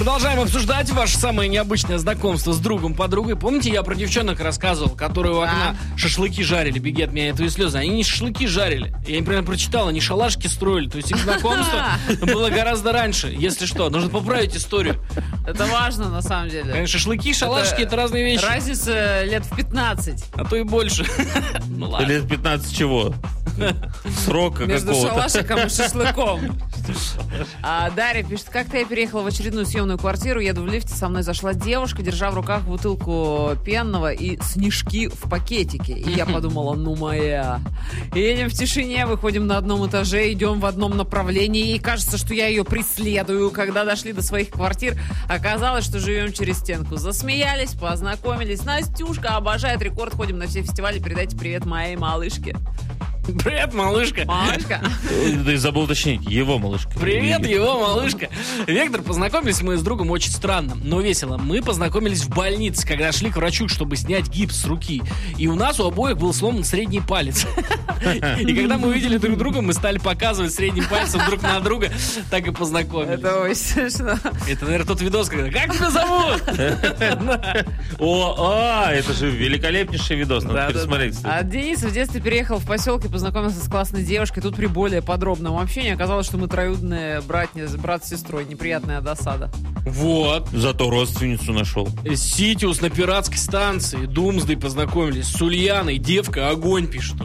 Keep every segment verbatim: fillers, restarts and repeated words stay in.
Продолжаем обсуждать ваше самое необычное знакомство с другом-подругой. Помните, я про девчонок рассказывал, которые у окна да. шашлыки жарили? Беги от меня, твои слезы. Они не шашлыки жарили. Я им прямо прочитал, они шалашки строили. То есть их знакомство было гораздо раньше. Если что, нужно поправить историю. Это важно, на самом деле. Конечно, шашлыки, шалашки — это разные вещи. Разница лет в пятнадцать. А то и больше. Ну ладно. Лет пятнадцать чего? Срока между какого-то. Между шалашиком и шашлыком. А, Дарья пишет: как-то я переехала в очередную съемную квартиру, еду в лифте, со мной зашла девушка, держа в руках бутылку пенного и снежки в пакетике. И я подумала, ну моя. И едем в тишине, выходим на одном этаже, идем в одном направлении, и кажется, что я ее преследую. Когда дошли до своих квартир, оказалось, что живем через стенку. Засмеялись, познакомились. Настюшка обожает Рекорд, ходим на все фестивали, передайте привет моей малышке. Привет, малышка. Малышка. Ты забыл уточнить, его малышка. Привет, его малышка. Виктор, познакомились мы с другом очень странно, но весело. Мы познакомились в больнице, когда шли к врачу, чтобы снять гипс с руки. И у нас у обоих был сломан средний палец. И когда мы увидели друг друга, мы стали показывать средним пальцем друг на друга. Так и познакомились. Это очень смешно. Это, наверное, тот видос, когда «Как тебя зовут?» О, а, это же великолепнейший видос. Надо пересмотреть. А Денис в детстве переехал в поселок и познакомился с классной девушкой. Тут при более подробном общении оказалось, что мы троюродные братья, брат с сестрой. Неприятная досада. Вот. Зато родственницу нашел. Ситиус на пиратской станции. Думсдой познакомились. С Ульяной. Девка огонь пишет.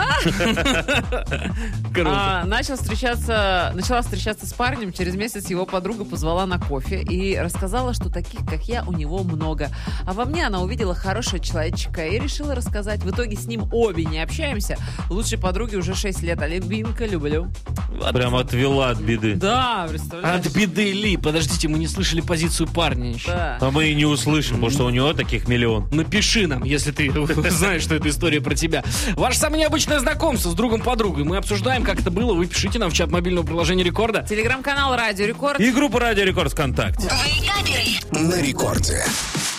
А, начал встречаться, начала встречаться с парнем. Через месяц его подруга позвала на кофе и рассказала, что таких, как я, у него много. А во мне она увидела хорошего человечка и решила рассказать. В итоге с ним обе не общаемся. Лучшей подруге уже шесть лет. А Любинка, люблю. Прям отвела от беды. Да, представляешь? От беды ли? Подождите, мы не слышали позицию парня еще. Да. А мы и не услышим, потому что у него таких миллион. Напиши нам, если ты знаешь, что эта история про тебя. Ваше самое необычное знакомство с другом-подругой. Мы обсуждаем, как это было. Вы пишите нам в чат мобильного приложения Рекорда. Телеграм-канал Радио Рекорд. И группа Радио Рекорд ВКонтакте. На Рекорде.